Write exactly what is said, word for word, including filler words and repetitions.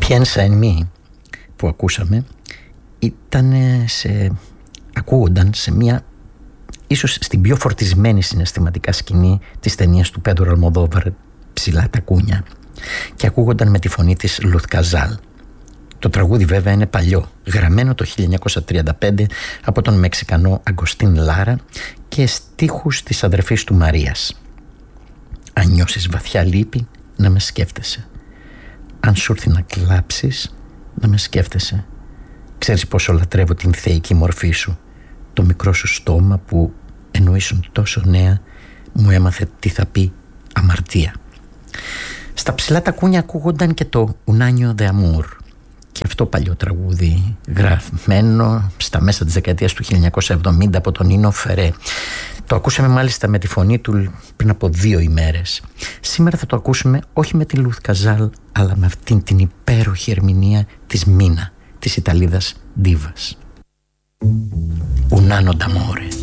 Piensa in me που ακούσαμε ήταν σε, ακούγονταν σε μια ίσως στην πιο φορτισμένη συναισθηματικά σκηνή της ταινίας του Πέντρο Αλμοδόβαρ, Ψηλά τα κούνια, και ακούγονταν με τη φωνή της Λουθ Καζάλ. Το τραγούδι βέβαια είναι παλιό, γραμμένο το χίλια εννιακόσια τριάντα πέντε από τον Μεξικανό Αγκοστίν Λάρα και στίχους της αδερφής του Μαρίας. Αν νιώσεις βαθιά λύπη, να με σκέφτεσαι. Αν σου έρθει να κλάψεις, να με σκέφτεσαι. Ξέρεις πόσο λατρεύω την θεϊκή μορφή σου. Το μικρό σου στόμα που ενώ ήσουν τόσο νέα μου έμαθε τι θα πει αμαρτία. Στα Ψηλά τα κούνια ακούγονταν και το Ουνάνιο δε Αμούρ, και αυτό παλιό τραγούδι γραμμένο στα μέσα της δεκαετίας του χίλια εννιακόσια εβδομήντα από τον Νίνο Φερέ. Το ακούσαμε μάλιστα με τη φωνή του πριν από δύο ημέρες. Σήμερα θα το ακούσουμε όχι με τη Λουθ Καζάλ, αλλά με αυτήν την υπέροχη ερμηνεία της Μίνα, της Ιταλίδας ντίβας. Un anno d'amore.